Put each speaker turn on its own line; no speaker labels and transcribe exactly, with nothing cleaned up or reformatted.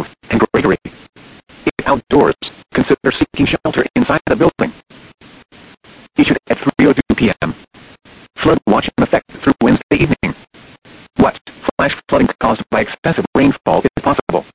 Grove, and Gregory. If outdoors, consider seeking shelter inside the building. Issued at three oh two p m Flood watch in effect through Wednesday evening. What flash flooding caused by excessive rainfall is possible?